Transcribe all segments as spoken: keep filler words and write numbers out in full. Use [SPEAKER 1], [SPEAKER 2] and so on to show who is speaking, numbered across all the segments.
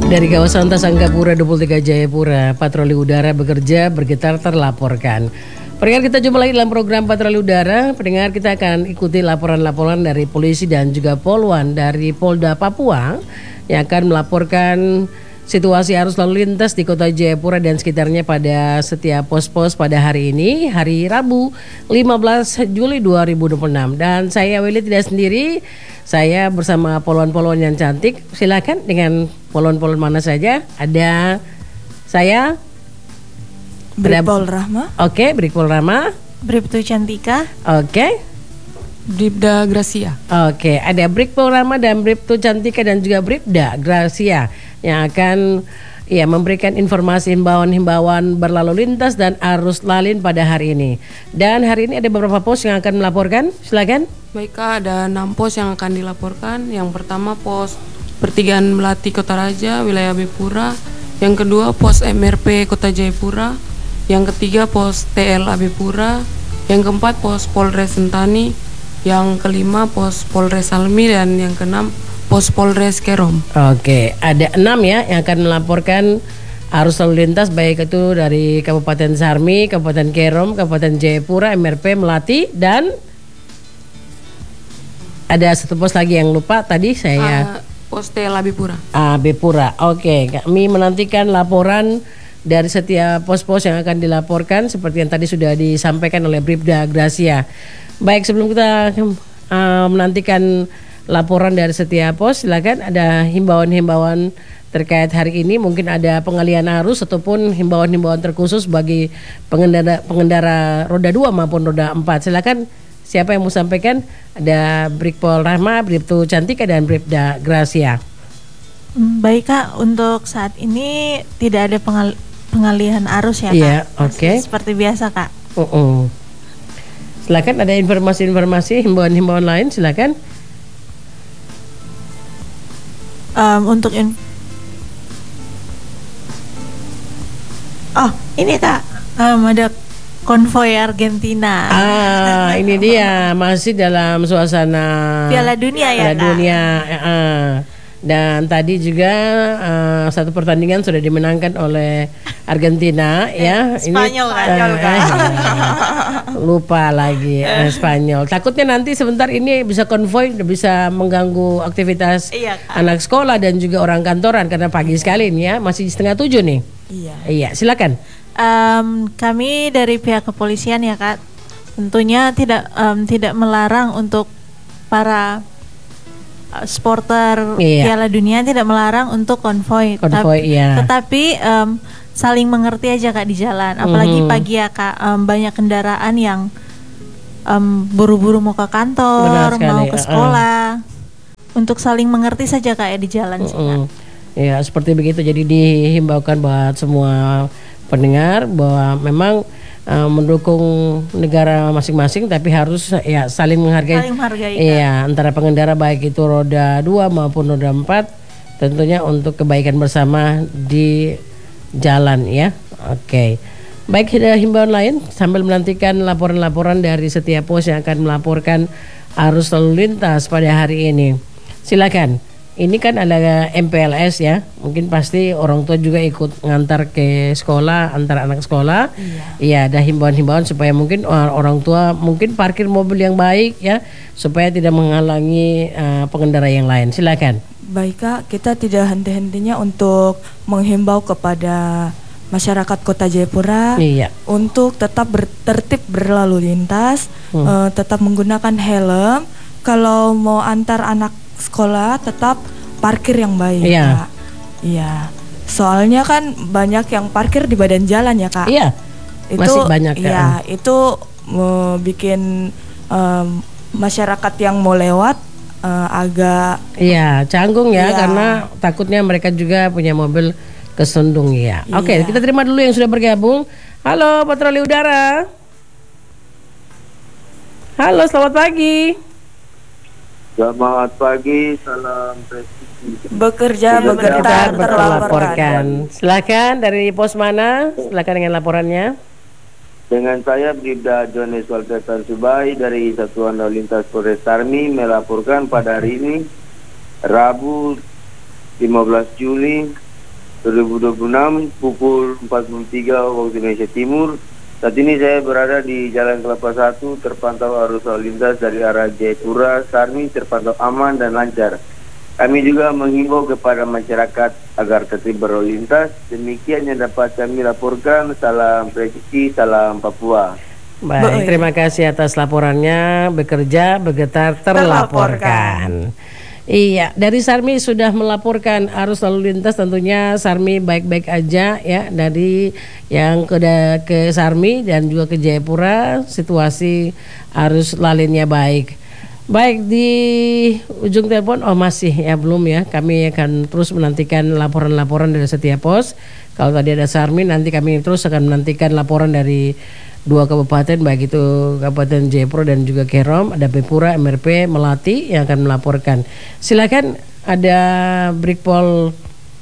[SPEAKER 1] Dari kawasan Tasanggapura dua puluh tiga Jayapura, patroli udara bekerja bergetar terlaporkan. Pendengar, kita jumpa lagi dalam program Patroli Udara. Pendengar, kita akan ikuti laporan-laporan dari polisi dan juga Polwan dari Polda Papua yang akan melaporkan situasi arus lalu lintas di Kota Jayapura dan sekitarnya pada setiap pos-pos pada hari ini, hari Rabu lima belas Juli dua ribu dua puluh enam. Dan saya Willy tidak sendiri, saya bersama polwan-polwan yang cantik. Silakan dengan polwan-polwan mana saja. Ada saya
[SPEAKER 2] Bribpol Rahma.
[SPEAKER 1] Oke, okay, Bribpol Rahma.
[SPEAKER 2] Bribtu Cantika.
[SPEAKER 1] Oke. Okay.
[SPEAKER 3] Bribda Gracia.
[SPEAKER 1] Oke, okay, ada Bribpol Rahma dan Bribtu Cantika dan juga Bribda Gracia yang akan ya memberikan informasi himbauan-himbauan berlalu lintas dan arus lalin pada hari ini. Dan hari ini ada beberapa pos yang akan melaporkan. Silakan.
[SPEAKER 3] Baik Kak, ada enam pos yang akan dilaporkan. Yang pertama pos Pertigaan Melati Kota Raja, wilayah Abipura. Yang kedua pos M R P Kota Jayapura. Yang ketiga pos T L Abipura. Yang keempat pos Polres Sentani. Yang kelima pos Polres Salmi, dan yang keenam pos Polres Kerom.
[SPEAKER 1] Oke, ada enam ya yang akan melaporkan arus lalu lintas, baik itu dari Kabupaten Sarmi, Kabupaten Kerom, Kabupaten Jayapura, M R P Melati, dan ada satu pos lagi yang lupa tadi saya.
[SPEAKER 3] Uh, pos T L Abipura.
[SPEAKER 1] Abipura. Oke, kami menantikan laporan dari setiap pos-pos yang akan dilaporkan seperti yang tadi sudah disampaikan oleh Bribda Gracia. Baik, sebelum kita uh, menantikan laporan dari setiap pos, silakan ada himbauan-himbauan terkait hari ini. Mungkin ada pengalihan arus ataupun himbauan-himbauan terkhusus bagi pengendara pengendara roda dua maupun roda empat. Silakan, siapa yang mau sampaikan? Ada Bribpol Rahma, Bribtu Cantika, dan Bribda Gracia.
[SPEAKER 2] Baik Kak, untuk saat ini tidak ada pengal- pengalihan arus ya Kak.
[SPEAKER 1] Iya, oke. Okay.
[SPEAKER 2] Seperti biasa Kak.
[SPEAKER 1] Uh-uh. Silakan, ada informasi-informasi, himbauan-himbauan lain, silakan.
[SPEAKER 2] Um, untuk in- Oh, ini Kak, um, ada konvoy Argentina.
[SPEAKER 1] Ah, ini dia, masih dalam suasana
[SPEAKER 2] Piala Dunia ya
[SPEAKER 1] Piala
[SPEAKER 2] Kak.
[SPEAKER 1] Dunia. Uh, dan tadi juga uh, satu pertandingan sudah dimenangkan oleh Argentina ya.
[SPEAKER 2] Spanyol
[SPEAKER 1] ini,
[SPEAKER 2] kan?
[SPEAKER 1] uh, lupa lagi uh, Spanyol. Takutnya nanti sebentar ini bisa konvoy, bisa mengganggu aktivitas
[SPEAKER 2] iya,
[SPEAKER 1] anak sekolah dan juga orang kantoran karena pagi sekali ini ya, masih setengah tujuh nih.
[SPEAKER 2] Iya.
[SPEAKER 1] Iya, silakan.
[SPEAKER 2] Um, kami dari pihak kepolisian ya Kak, tentunya tidak um, tidak melarang untuk para uh, supporter
[SPEAKER 1] iya.
[SPEAKER 2] Piala Dunia, tidak melarang untuk konvoy.
[SPEAKER 1] Konvoy,
[SPEAKER 2] Tetapi,
[SPEAKER 1] iya.
[SPEAKER 2] tetapi um, saling mengerti aja Kak di jalan. Apalagi
[SPEAKER 1] mm-hmm.
[SPEAKER 2] pagi ya Kak, um, banyak kendaraan yang um, buru-buru mau ke kantor, mau ke sekolah. Uh. Untuk saling mengerti saja Kak ya di jalan mm-hmm. sih Kak.
[SPEAKER 1] Ya seperti begitu. Jadi dihimbaukan buat semua pendengar bahwa memang uh, mendukung negara masing-masing, tapi harus ya saling menghargai.
[SPEAKER 2] Saling menghargai.
[SPEAKER 1] Iya, antara pengendara baik itu roda dua maupun roda empat, tentunya untuk kebaikan bersama di jalan ya. Oke. Baik, ada himbauan lain sambil menantikan laporan-laporan dari setiap pos yang akan melaporkan arus lalu lintas pada hari ini. Silakan. Ini kan ada M P L S ya, mungkin pasti orang tua juga ikut ngantar ke sekolah, antar anak sekolah. Iya, iya ada himbauan-himbauan supaya mungkin orang tua mungkin parkir mobil yang baik ya, supaya tidak menghalangi uh, pengendara yang lain. Silakan.
[SPEAKER 4] Baik Kak, kita tidak henti-hentinya untuk menghimbau kepada masyarakat Kota Jayapura
[SPEAKER 1] iya.
[SPEAKER 4] untuk tetap tertib berlalu lintas, hmm. uh, tetap menggunakan helm. Kalau mau antar anak sekolah tetap parkir yang baik
[SPEAKER 1] iya.
[SPEAKER 4] Kak. Iya. Soalnya kan banyak yang parkir di badan jalan ya Kak.
[SPEAKER 1] Iya.
[SPEAKER 4] Itu
[SPEAKER 1] masih banyak
[SPEAKER 4] ya.
[SPEAKER 1] Kan?
[SPEAKER 4] Itu mau bikin um, masyarakat yang mau lewat uh, agak
[SPEAKER 1] iya canggung ya,
[SPEAKER 4] iya.
[SPEAKER 1] karena takutnya mereka juga punya mobil kesundung ya.
[SPEAKER 4] Iya.
[SPEAKER 1] Oke, kita terima dulu yang sudah bergabung. Halo Patroli Udara. Halo, selamat pagi.
[SPEAKER 5] Selamat pagi, salam presisi.
[SPEAKER 4] Bekerja,
[SPEAKER 1] bekerja, terlaporkan. Silakan dari pos mana? Silakan dengan laporannya.
[SPEAKER 5] Dengan saya Bribda Jones Walter Subai dari Satuan Lalu Lintas Polres Sarmi melaporkan pada hari ini Rabu lima belas Juli dua ribu dua puluh enam pukul empat puluh tiga waktu Indonesia Timur. Saat ini saya berada di Jalan Kelapa satu, terpantau arus lalu lintas dari arah Jayapura, Sarmi terpantau aman dan lancar. Kami juga menghimbau kepada masyarakat agar tertib berlalu lintas. Demikian yang dapat kami laporkan. Salam presisi, salam Papua.
[SPEAKER 1] Baik, terima kasih atas laporannya. Bekerja, bergetar, terlaporkan. Iya, dari Sarmi sudah melaporkan arus lalu lintas, tentunya Sarmi baik-baik aja ya. Dari yang ke ke Sarmi dan juga ke Jayapura, situasi arus lalinnya baik. Baik, di ujung telepon, oh masih ya belum ya. Kami akan terus menantikan laporan-laporan dari setiap pos. Kalau tadi ada Sarmi, nanti kami terus akan menantikan laporan dari dua kabupaten, baik itu Kabupaten Jayapura dan juga Kerom, ada Bepura, M R P, Melati yang akan melaporkan. Silakan, ada Brigpol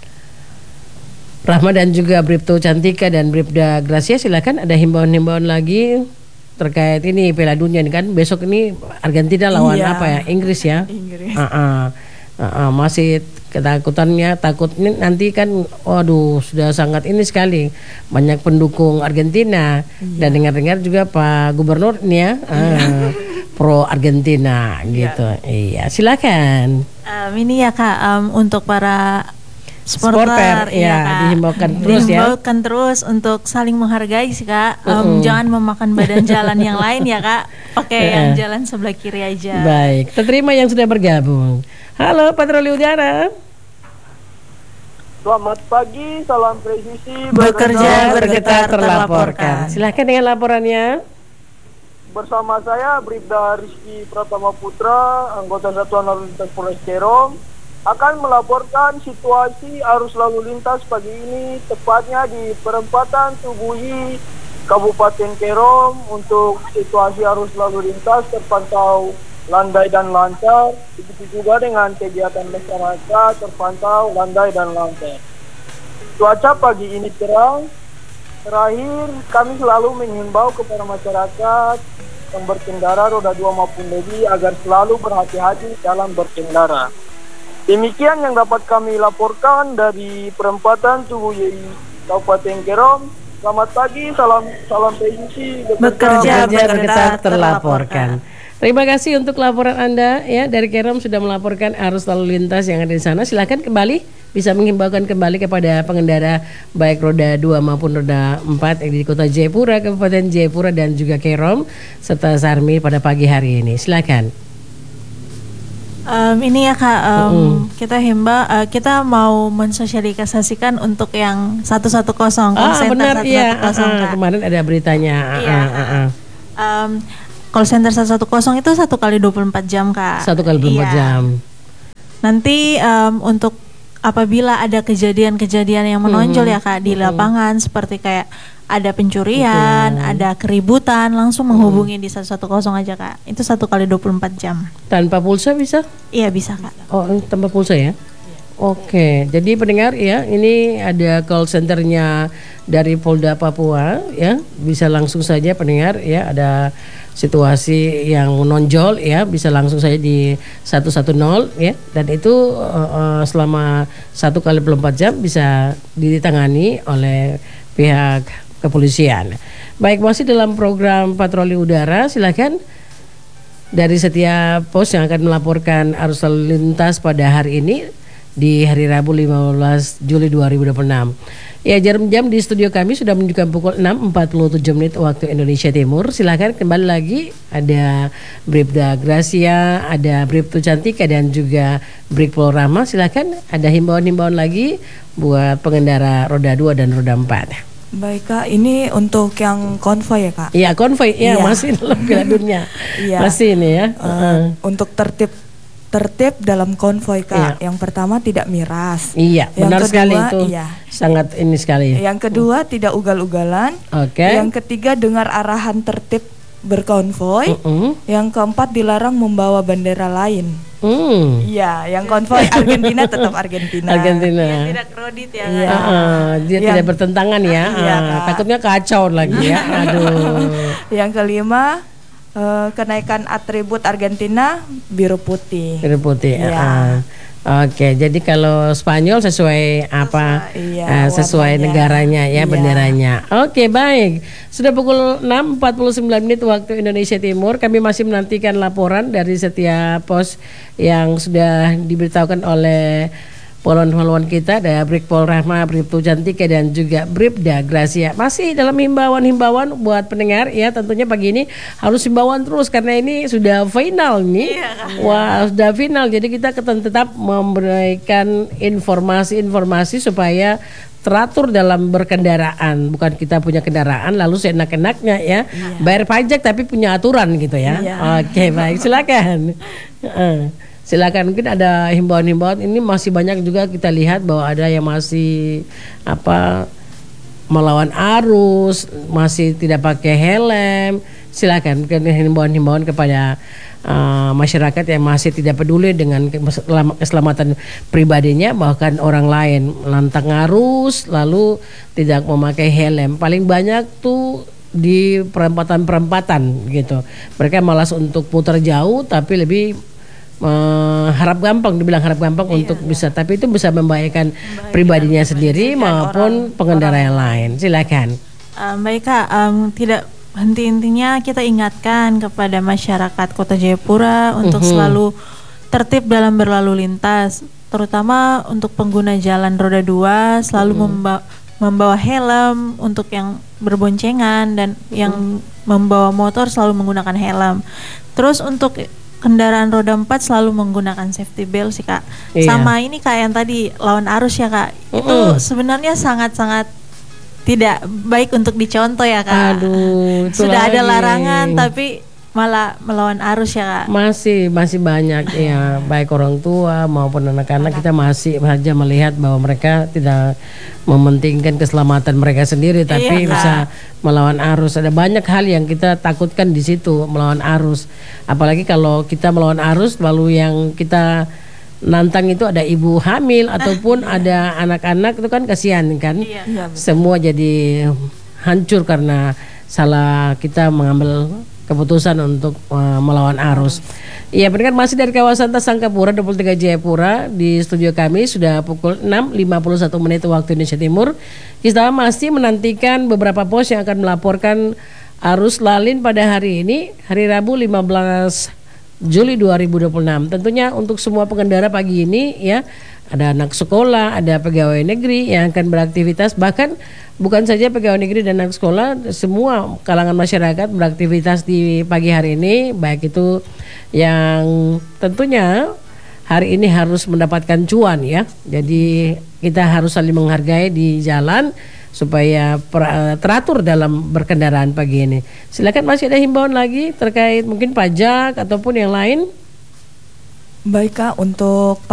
[SPEAKER 1] Rahma dan juga Bribtu Cantika dan Bribda Gracia. Silakan, ada himbauan-himbauan lagi terkait ini Piala Dunia ini kan besok ini Argentina lawan
[SPEAKER 4] Iya.
[SPEAKER 1] apa ya, Inggris ya.
[SPEAKER 4] Inggris.
[SPEAKER 1] Uh-uh. Uh-uh. Masih ketakutannya, takut ini nanti kan, waduh sudah sangat ini sekali banyak pendukung Argentina. Iya. Dan dengar-dengar juga Pak Gubernur ini ya, uh, pro Argentina gitu. Iya, silakan.
[SPEAKER 2] Um, ini ya Kak, um, untuk para supporter,
[SPEAKER 1] Supporter, ya,
[SPEAKER 2] Kak.
[SPEAKER 1] dihimbaukan terus ya.
[SPEAKER 2] Dihimbaukan terus untuk saling menghargai sih Kak. Um,
[SPEAKER 1] Uh-uh.
[SPEAKER 2] Jangan memakan badan jalan yang lain ya Kak. Pakai
[SPEAKER 1] Uh-uh.
[SPEAKER 2] yang jalan sebelah kiri aja.
[SPEAKER 1] Baik, terima yang sudah bergabung. Halo Patroli Udara.
[SPEAKER 6] Selamat pagi, salam presisi.
[SPEAKER 2] Bekerja,
[SPEAKER 1] bergetar,
[SPEAKER 2] bergetar,
[SPEAKER 1] terlaporkan.
[SPEAKER 2] terlaporkan.
[SPEAKER 1] Silakan dengan laporannya.
[SPEAKER 6] Bersama saya Bribda Rizky Pratama Putra, anggota Satuan Lalu Lintas Polres Kerom, akan melaporkan situasi arus lalu lintas pagi ini, tepatnya di perempatan Tubuhi, Kabupaten Kerom. Untuk situasi arus lalu lintas terpantau landai dan lancar, begitu juga dengan kegiatan masyarakat terpantau landai dan lancar. Cuaca pagi ini terang. Terakhir, kami selalu menghimbau kepada masyarakat yang berkendara roda dua maupun lebih agar selalu berhati-hati dalam berkendara. Demikian yang dapat kami laporkan dari perempatan Tubuhi, Kabupaten Kerom. Selamat pagi, salam salam presisi.
[SPEAKER 2] Bekerja,
[SPEAKER 1] Bekerja, bergetar,
[SPEAKER 2] bergetar,
[SPEAKER 1] terlaporkan. Terima kasih untuk laporan Anda ya, dari Kerom sudah melaporkan arus lalu lintas yang ada di sana. Silakan kembali, bisa mengimbaukan kembali kepada pengendara baik roda dua maupun roda empat yang di Kota Jayapura, Kabupaten Jayapura dan juga Kerom serta Sarmi pada pagi hari ini. Silakan.
[SPEAKER 2] Um, ini ya Kak, um,
[SPEAKER 1] Mm-mm.
[SPEAKER 2] kita himbau, uh, kita mau mensosialisasikan untuk yang seratus sepuluh call
[SPEAKER 1] Ah
[SPEAKER 2] center
[SPEAKER 1] benar iya,
[SPEAKER 2] seratus sepuluh,
[SPEAKER 1] ah,
[SPEAKER 2] Kak.
[SPEAKER 1] kemarin ada beritanya.
[SPEAKER 2] Iya,
[SPEAKER 1] Ah, ah,
[SPEAKER 2] Kak.
[SPEAKER 1] ah.
[SPEAKER 2] Um, call center seratus sepuluh itu satu kali dua puluh empat jam Kak.
[SPEAKER 1] Satu kali dua puluh empat
[SPEAKER 2] Iya.
[SPEAKER 1] jam.
[SPEAKER 2] Nanti um, untuk apabila ada kejadian-kejadian yang menonjol
[SPEAKER 1] Mhm.
[SPEAKER 2] ya Kak di
[SPEAKER 1] Mhm.
[SPEAKER 2] lapangan, seperti kayak ada pencurian,
[SPEAKER 1] Betul.
[SPEAKER 2] ada keributan, langsung menghubungi di seratus sepuluh aja Kak. Itu satu kali dua puluh empat jam.
[SPEAKER 1] Tanpa pulsa bisa?
[SPEAKER 2] Iya bisa Kak.
[SPEAKER 1] Oh, tanpa pulsa ya? Oke, jadi pendengar ya, ini ada call centernya dari Polda Papua ya, bisa langsung saja pendengar ya, ada situasi yang menonjol ya, bisa langsung saja di seratus sepuluh ya, dan itu uh, uh, selama satu kali dua puluh empat jam bisa ditangani oleh pihak kepolisian. Baik, masih dalam program Patroli Udara, silakan dari setiap pos yang akan melaporkan arus lalu lintas pada hari ini di hari Rabu lima belas Juli dua ribu dua puluh enam. Ya, jarum jam di studio kami sudah menunjukkan pukul enam empat puluh tujuh menit waktu Indonesia Timur. Silakan kembali lagi, ada Bribda Gracia, ada Bribtu Cantika dan juga Brigpol Rahma. Silakan, ada himbauan-himbauan lagi buat pengendara roda dua dan roda empat.
[SPEAKER 4] Baik Kak, ini untuk yang konvoy ya Kak.
[SPEAKER 1] Iya, konvoy ya,
[SPEAKER 4] Iya.
[SPEAKER 1] masih dalam Piala Dunia.
[SPEAKER 4] Iya.
[SPEAKER 1] Masih ini ya.
[SPEAKER 4] Eh,
[SPEAKER 1] Heeh.
[SPEAKER 4] Untuk tertib tertib dalam konvoy Kak.
[SPEAKER 1] Iya.
[SPEAKER 4] Yang pertama tidak miras.
[SPEAKER 1] Iya,
[SPEAKER 4] Yang
[SPEAKER 1] benar
[SPEAKER 4] kedua,
[SPEAKER 1] sekali itu.
[SPEAKER 4] iya.
[SPEAKER 1] Sangat ini sekali.
[SPEAKER 4] Yang kedua tidak ugal-ugalan.
[SPEAKER 1] Oke.
[SPEAKER 4] Yang ketiga dengar arahan tertib berkonvoy.
[SPEAKER 1] Mm-mm.
[SPEAKER 4] Yang keempat dilarang membawa bendera lain.
[SPEAKER 1] Hmm.
[SPEAKER 4] Iya, yang konvoy Argentina tetap Argentina.
[SPEAKER 1] Argentina.
[SPEAKER 2] Tidak kredit ya
[SPEAKER 4] Iya.
[SPEAKER 2] Kak.
[SPEAKER 1] Ah, ah, dia
[SPEAKER 4] Yang-
[SPEAKER 1] tidak bertentangan ya.
[SPEAKER 4] Iya,
[SPEAKER 1] Ah,
[SPEAKER 4] Kak.
[SPEAKER 1] takutnya kacau lagi ya. Aduh.
[SPEAKER 4] Yang kelima eh, kenaikan atribut Argentina biru putih.
[SPEAKER 1] Biru putih.
[SPEAKER 4] Iya.
[SPEAKER 1] ah. Oke, jadi kalau Spanyol sesuai apa
[SPEAKER 4] Sesuai, iya,
[SPEAKER 1] eh, sesuai
[SPEAKER 4] warnanya.
[SPEAKER 1] negaranya ya,
[SPEAKER 4] Iya.
[SPEAKER 1] benderanya. Oke, baik. Sudah pukul enam empat puluh sembilan menit waktu Indonesia Timur. Kami masih menantikan laporan dari setiap pos yang sudah diberitahukan oleh polwan-polwan kita, ada Brigpol Rahma, Bribtu Cantika dan juga Bribda Gracia. Masih dalam himbauan-himbauan buat pendengar ya, tentunya pagi ini harus himbauan terus karena ini sudah final nih. Wah, sudah final. Jadi kita akan tetap memberikan informasi-informasi supaya teratur dalam berkendaraan. Bukan kita punya kendaraan lalu seenak-enaknya ya. Bayar pajak tapi punya aturan gitu ya.
[SPEAKER 4] Iya.
[SPEAKER 1] Oke, baik. Silakan. Heeh. Silakan, mungkin ada himbauan-himbauan. Ini masih banyak juga kita lihat bahwa ada yang masih apa melawan arus, masih tidak pakai helm. Silakan, mungkin himbauan-himbauan kepada uh, masyarakat yang masih tidak peduli dengan keselamatan pribadinya, bahkan orang lain lantang arus lalu tidak memakai helm. Paling banyak tuh di perempatan-perempatan gitu. Mereka malas untuk putar jauh tapi lebih Uh, harap gampang, dibilang harap gampang
[SPEAKER 2] Iya,
[SPEAKER 1] untuk
[SPEAKER 2] iya.
[SPEAKER 1] bisa, tapi itu bisa membahayakan pribadinya sendiri maupun
[SPEAKER 2] orang-
[SPEAKER 1] pengendara
[SPEAKER 2] orang
[SPEAKER 1] yang lain. Silakan.
[SPEAKER 2] Um, baik Kak, um, tidak henti-hentinya kita ingatkan kepada masyarakat Kota Jayapura untuk
[SPEAKER 1] Mhm.
[SPEAKER 2] selalu tertib dalam berlalu lintas, terutama untuk pengguna jalan roda dua selalu memba- membawa helm untuk yang berboncengan dan yang membawa motor selalu menggunakan helm. Terus untuk kendaraan roda empat selalu menggunakan safety belt sih Kak.
[SPEAKER 1] Iya.
[SPEAKER 2] Sama ini Kak yang tadi lawan arus ya Kak. Itu
[SPEAKER 1] Mm-mm.
[SPEAKER 2] sebenarnya sangat-sangat tidak baik untuk dicontoh ya Kak.
[SPEAKER 1] Aduh, itu
[SPEAKER 2] Sudah ada
[SPEAKER 1] lagi.
[SPEAKER 2] larangan tapi malah melawan arus ya Kak.
[SPEAKER 1] Masih masih banyak ya, baik orang tua maupun anak-anak, kita masih saja melihat bahwa mereka tidak mementingkan keselamatan mereka sendiri, tapi
[SPEAKER 2] Iya,
[SPEAKER 1] bisa melawan arus. Ada banyak hal yang kita takutkan di situ, melawan arus. Apalagi kalau kita melawan arus lalu yang kita nantang itu ada ibu hamil ataupun ada anak-anak, itu kan kasihan kan.
[SPEAKER 2] Iya.
[SPEAKER 4] Iya,
[SPEAKER 1] Semua jadi hancur karena salah kita mengambil keputusan untuk uh, melawan arus. Iya, pendengar masih dari kawasan Tasangkapura dua puluh tiga Jayapura, di studio kami sudah pukul enam lima puluh satu menit waktu Indonesia Timur. Kita masih menantikan beberapa pos yang akan melaporkan arus lalin pada hari ini, hari Rabu lima belas Juli dua ribu dua puluh enam. Tentunya untuk semua pengendara pagi ini ya, ada anak sekolah, ada pegawai negeri yang akan beraktivitas, bahkan bukan saja pegawai negeri dan anak sekolah, semua kalangan masyarakat beraktivitas di pagi hari ini, baik itu yang tentunya hari ini harus mendapatkan cuan ya. Jadi kita harus saling menghargai di jalan supaya per- teratur dalam berkendaraan pagi ini. Silakan, masih ada himbauan lagi terkait mungkin pajak ataupun yang lain?
[SPEAKER 4] Baik Kak, untuk